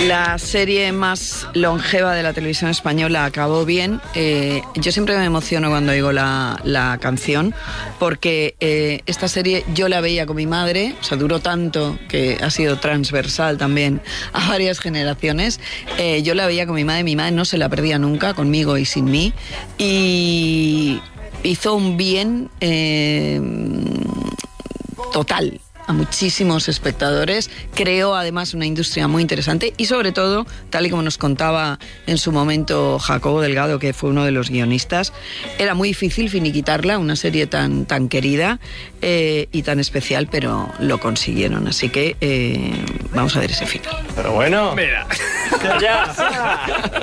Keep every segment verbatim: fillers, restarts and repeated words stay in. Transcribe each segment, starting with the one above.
La serie más longeva de la televisión española acabó bien. Eh, yo siempre me emociono cuando oigo la, la canción, porque eh, esta serie yo la veía con mi madre, o sea, duró tanto que ha sido transversal también a varias generaciones. Eh, yo la veía con mi madre, mi madre no se la perdía nunca, conmigo y sin mí, y hizo un bien eh, total a muchísimos espectadores, creó además una industria muy interesante y sobre todo, tal y como nos contaba en su momento Jacobo Delgado, que fue uno de los guionistas, era muy difícil finiquitarla, una serie tan, tan querida eh, y tan especial, pero lo consiguieron, así que eh, vamos a ver ese final. Pero bueno, mira, ya.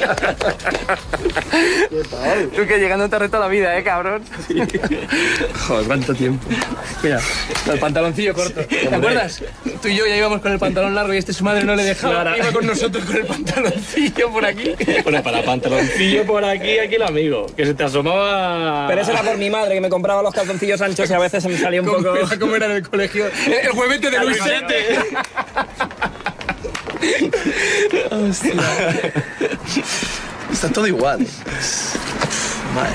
¿Qué tal? Tú que llegando te reto la vida, ¿eh, cabrón? Sí. Joder, cuánto tiempo. Mira, el pantaloncillo corto. Sí, ¿te acuerdas? Tú y yo ya íbamos con el pantalón largo y este su madre no le dejaba. Claro. Iba con nosotros con el pantaloncillo por aquí. Bueno, para pantaloncillo por aquí, aquí el amigo, que se te asomaba... Pero eso era por mi madre, que me compraba los calzoncillos anchos y a veces se me salía un poco... ¿Cómo era en el colegio? El juevete de Luisete. Hostia. Está todo igual. Vale.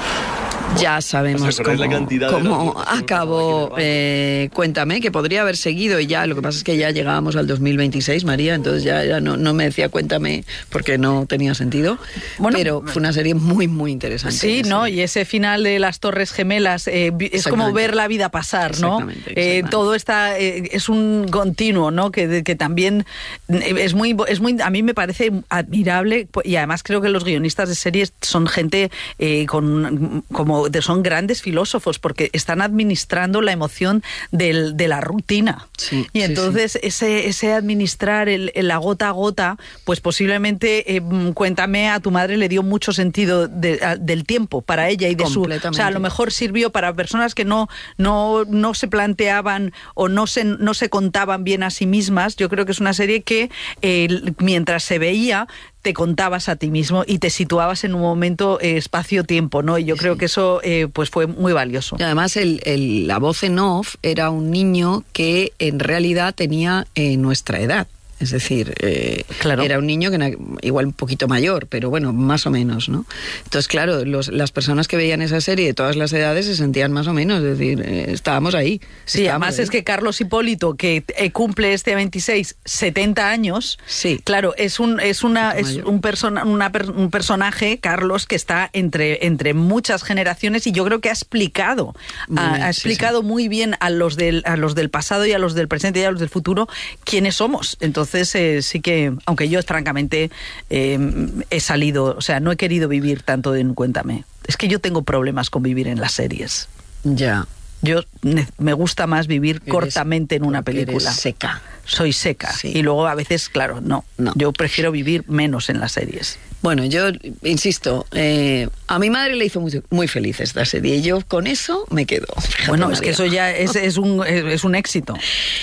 Ya sabemos cómo, cómo acabó eh, Cuéntame, que podría haber seguido y ya, lo que pasa es que ya llegábamos al dos mil veintiséis, María, entonces ya, ya no, no me decía Cuéntame porque no tenía sentido, bueno, pero fue una serie muy, muy interesante. Sí, ¿no? Y ese final de las Torres Gemelas eh, es como ver la vida pasar, ¿no? Exactamente, exactamente. Eh, todo está, eh, es un continuo, ¿no? Que, que también es muy, es muy, a mí me parece admirable y además creo que los guionistas de series son gente eh, con como son grandes filósofos porque están administrando la emoción del, de la rutina. Sí, y entonces sí, sí. Ese, ese administrar el, el la gota a gota, pues posiblemente, eh, Cuéntame, a tu madre le dio mucho sentido de, a, del tiempo para ella y de su... O sea, a lo mejor sirvió para personas que no, no, no se planteaban o no se, no se contaban bien a sí mismas. Yo creo que es una serie que eh, mientras se veía te contabas a ti mismo y te situabas en un momento eh, espacio-tiempo, ¿no? Y yo sí. creo que eso eh, pues fue muy valioso. Y además el, el, la voz en off era un niño que en realidad tenía eh, nuestra edad. Es decir, eh, claro. era un niño que era igual un poquito mayor, pero bueno, más o menos, ¿no? Entonces, claro, los, las personas que veían esa serie de todas las edades se sentían más o menos, es decir, eh, estábamos ahí. Sí, estábamos además ahí. Es que Carlos Hipólito, que eh, cumple este veintiséis, setenta años, sí. claro, es un es una es un, persona, una per, un personaje, Carlos, que está entre, entre muchas generaciones y yo creo que ha explicado, bien, ha, ha explicado sí, sí. muy bien a los, del, a los del pasado y a los del presente y a los del futuro quiénes somos. Entonces, Entonces eh, sí que, aunque yo francamente eh, he salido, o sea, no he querido vivir tanto en Cuéntame. Es que yo tengo problemas con vivir en las series. Ya. Yo me gusta más vivir eres, cortamente en una película. Eres seca. Soy seca. Sí. Y luego a veces, claro, no, no. Yo prefiero vivir menos en las series. Bueno, yo insisto, eh, a mi madre le hizo muy, muy feliz esta serie y yo con eso me quedo. Fíjate, bueno, María. Es que eso ya es, es, un, es, es un éxito.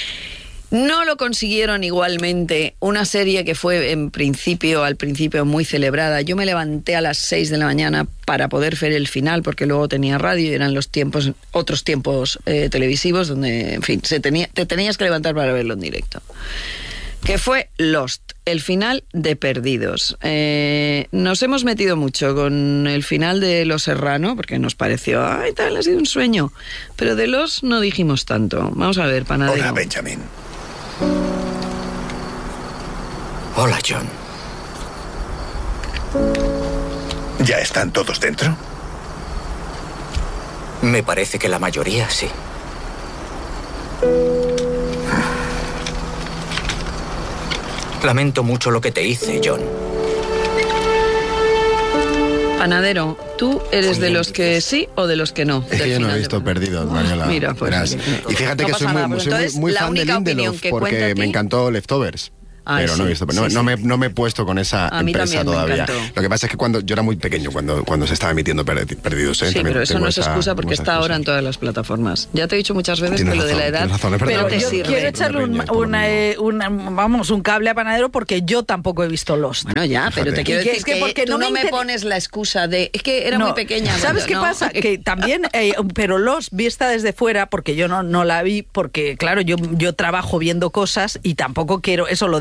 No lo consiguieron igualmente una serie que fue en principio, al principio muy celebrada. Yo me levanté a las seis de la mañana para poder ver el final, porque luego tenía radio y eran los tiempos, otros tiempos eh, televisivos donde, en fin, se tenía, te tenías que levantar para verlo en directo. Que fue Lost, el final de Perdidos. Eh, nos hemos metido mucho con el final de Los Serrano, porque nos pareció, ay, tal, ha sido un sueño. Pero de Lost no dijimos tanto. Vamos a ver, Panadero. Hola, Benjamin. Hola, John. ¿Ya están todos dentro? Me parece que la mayoría sí. Lamento mucho lo que te hice, John. Panadero, ¿tú eres de los que sí o de los que no? Es que yo no he visto Perdidos, Mariola. Mira, pues... Y fíjate no que soy muy, nada, soy muy, muy fan de Lindelof porque me encantó Leftovers. Ay, pero sí, no he visto, no, sí, no, sí. Me, no me he puesto con esa a mí empresa todavía. Lo que pasa es que cuando yo era muy pequeño cuando, cuando se estaba emitiendo Perdidos, ¿eh? Sí, También pero eso no es esa, excusa porque está excusa. ahora en todas las plataformas. Ya te he dicho muchas veces tienes que lo razón, de la edad, razón, es pero te yo sirve. quiero echarle un, una, eh, una, vamos, un cable a Panadero porque yo tampoco he visto Lost. Bueno, ya, Fíjate. pero te quiero que, decir es que, que, porque tú no no me, me inter... pones la excusa de es que era no. muy pequeña. ¿Sabes cuando, qué no? pasa? Que también, eh, pero Lost vista desde fuera, porque yo no, no la vi, porque claro, yo, yo trabajo viendo cosas y tampoco quiero, eso, lo de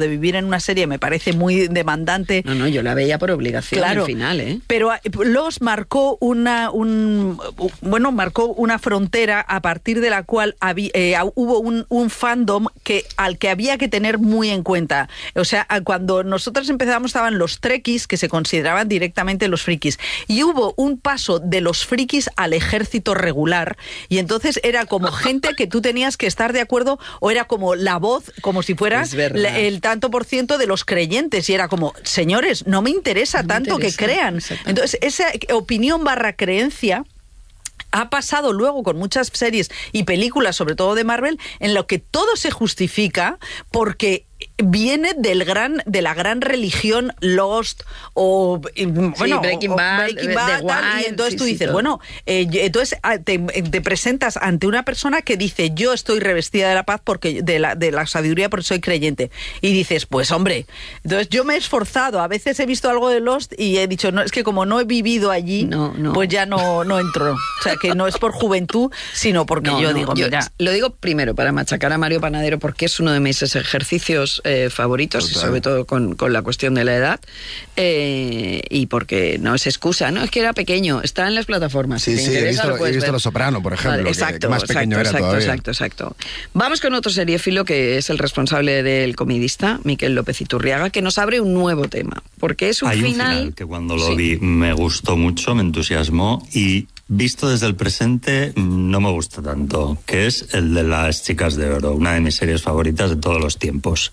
vivir en una serie me parece muy demandante. No, no, yo la veía por obligación claro, al final, ¿eh? Pero Lost marcó una, un, bueno, marcó una frontera a partir de la cual había, eh, hubo un, un fandom que, al que había que tener muy en cuenta. O sea, cuando nosotros empezamos estaban los trekkies, que se consideraban directamente los frikis, y hubo un paso de los frikis al ejército regular, y entonces era como gente que tú tenías que estar de acuerdo, o era como la voz, como si fuera la, el tanto por ciento de los creyentes, y era como, señores, no me interesa no tanto me interesa, que crean. Entonces, esa opinión barra creencia ha pasado luego con muchas series y películas, sobre todo de Marvel, en lo que todo se justifica porque viene del gran de la gran religión Lost o bueno sí, Breaking Bad, Breaking Bad tal, Wild, y entonces sí, tú dices sí, bueno eh, entonces te, te presentas ante una persona que dice yo estoy revestida de la paz porque de la de la sabiduría porque soy creyente, y dices pues hombre, entonces yo me he esforzado, a veces he visto algo de Lost y he dicho no, es que como no he vivido allí no, no. pues ya no no entro, o sea que no es por juventud sino porque no, yo no, digo yo mira lo digo primero para machacar a Mario Panadero porque es uno de mis ejercicios Eh, favoritos, total. Y sobre todo con, con la cuestión de la edad, eh, y porque no es excusa, no, es que era pequeño, está en las plataformas. Sí, si sí, te he visto, lo he visto ver. Los Soprano, por ejemplo, vale, exacto, que, que más exacto, pequeño exacto, era todavía. Exacto, exacto. Vamos con otro seriéfilo que es el responsable del Comidista, Miquel López Iturriaga, que nos abre un nuevo tema, porque es un Hay final... un final que cuando lo sí. vi me gustó mucho, me entusiasmó, y visto desde el presente no me gusta tanto, que es el de Las Chicas de Oro, una de mis series favoritas de todos los tiempos.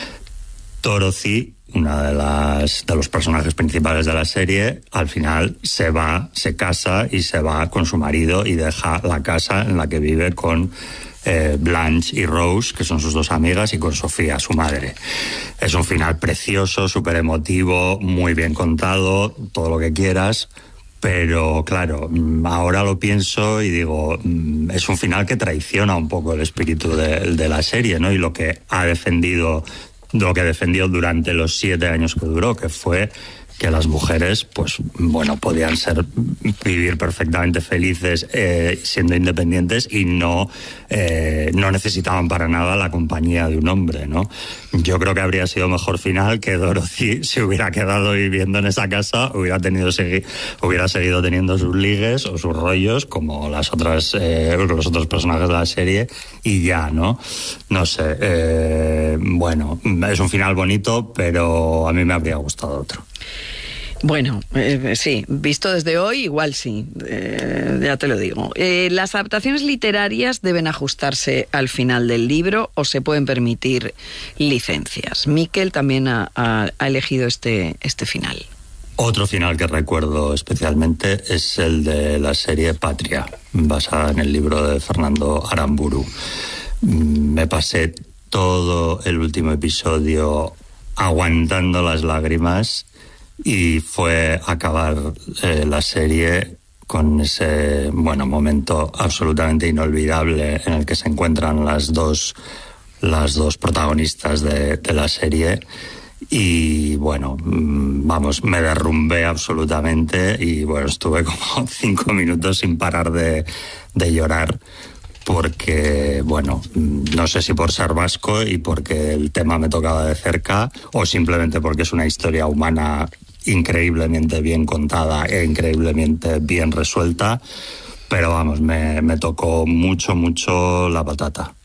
Dorothy, una de las de los personajes principales de la serie, al final se va, se casa y se va con su marido y deja la casa en la que vive con eh, Blanche y Rose, que son sus dos amigas, y con Sofía, su madre. Es un final precioso, súper emotivo, muy bien contado, todo lo que quieras. Pero claro, ahora lo pienso y digo, es un final que traiciona un poco el espíritu de, de la serie, ¿no? Y lo que ha defendido, lo que defendió durante los siete años que duró, que fue que las mujeres, pues bueno, podían ser, vivir perfectamente felices eh, siendo independientes y no, eh, no necesitaban para nada la compañía de un hombre, ¿no? Yo creo que habría sido mejor final que Dorothy se hubiera quedado viviendo en esa casa, hubiera tenido segui- hubiera seguido teniendo sus ligues o sus rollos como las otras eh, los otros personajes de la serie y ya, ¿no? No sé, eh, bueno, es un final bonito, pero a mí me habría gustado otro. Bueno, eh, sí, visto desde hoy, igual sí, eh, ya te lo digo. Eh, ¿Las adaptaciones literarias deben ajustarse al final del libro o se pueden permitir licencias? Miquel también ha, ha, ha elegido este, este final. Otro final que recuerdo especialmente es el de la serie Patria, basada en el libro de Fernando Aramburu. Me pasé todo el último episodio aguantando las lágrimas y fue acabar eh, la serie con ese, bueno, momento absolutamente inolvidable en el que se encuentran las dos, las dos protagonistas de, de la serie. Y bueno, vamos, me derrumbé absolutamente y bueno, estuve como cinco minutos sin parar de, de llorar porque, bueno, no sé si por ser vasco y porque el tema me tocaba de cerca o simplemente porque es una historia humana increíblemente bien contada e increíblemente bien resuelta, pero vamos, me, me tocó mucho, mucho la patata.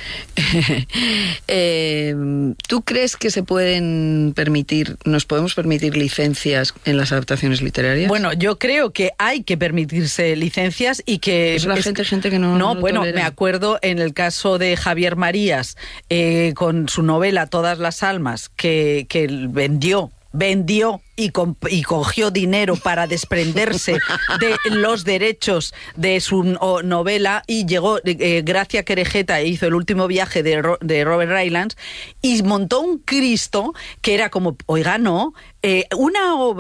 eh, ¿Tú crees que se pueden permitir, nos podemos permitir licencias en las adaptaciones literarias? Bueno, yo creo que hay que permitirse licencias y que... Es la es, gente, gente que no... No, no bueno, tolera. Me acuerdo en el caso de Javier Marías, eh, con su novela Todas las almas, que, que vendió vendió y, comp- y cogió dinero para desprenderse de los derechos de su no- novela y llegó eh, Gracia Querejeta e hizo El último viaje de, Ro- de Robert Rylance y montó un Cristo que era como, oiga, no, eh, una obra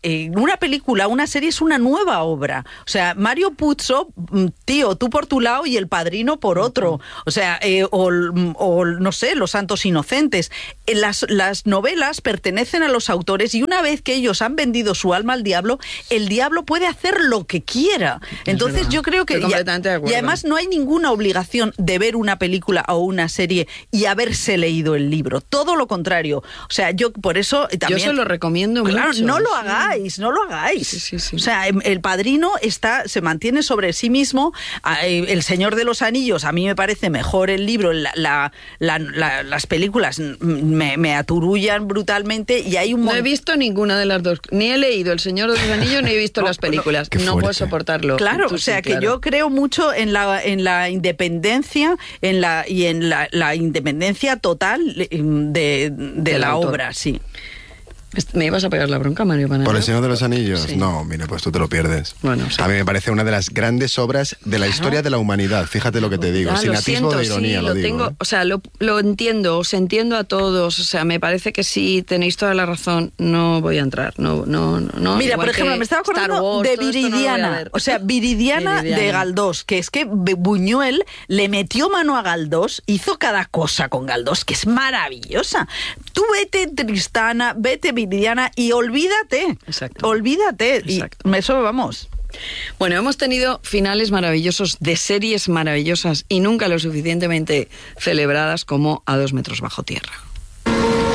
eh, una película, una serie es una nueva obra. O sea, Mario Puzo, tío, tú por tu lado y El Padrino por otro. O sea, eh, o, o no sé, Los Santos Inocentes. Las, las novelas pertenecen a los autores y una vez que ellos han vendido su alma al diablo, el diablo puede hacer lo que quiera. Entonces yo creo que... Estoy completamente de acuerdo. Y además no hay ninguna obligación de ver una película o una serie y haberse leído el libro. Todo lo contrario. O sea, yo por eso también... Yo se lo recomiendo claro, mucho. no lo hagáis, no lo hagáis. Sí, sí, sí. O sea, El Padrino está, se mantiene sobre sí mismo. El Señor de los Anillos, a mí me parece mejor el libro. La, la, la, la, las películas me, me aturullan brutalmente y hay un... No he visto ninguna de las dos. Ni he leído El Señor de los Anillos ni he visto no, las películas. No, no puedo soportarlo. Claro, Tú o sea, sí, que claro. yo creo mucho en la, en la independencia en la, y en la, la independencia total de, de la autor. obra, sí. ¿Me ibas a pegar la bronca, Mario Panadero? ¿Por El Señor de los Anillos? Sí. No, mire, pues tú te lo pierdes. Bueno, sí. A mí me parece una de las grandes obras de la Claro. historia de la humanidad. Fíjate lo que te digo, Ah, sin lo atisbo siento, de ironía sí, lo, lo digo. tengo, ¿eh? o sea, lo, lo entiendo, os entiendo a todos, o sea, me parece que sí tenéis toda la razón, no voy a entrar, no, no, no. Mira, igual por ejemplo, que me estaba acordando Star Wars, de todo esto no lo voy a Viridiana, ver. o sea, Viridiana, Viridiana. de Galdós, que es que Buñuel le metió mano a Galdós, hizo cada cosa con Galdós, que es maravillosa. Tú vete Tristana, vete Viridiana y olvídate. Exacto. Olvídate. Exacto. Y eso vamos. Bueno, hemos tenido finales maravillosos de series maravillosas y nunca lo suficientemente celebradas como A dos metros bajo tierra.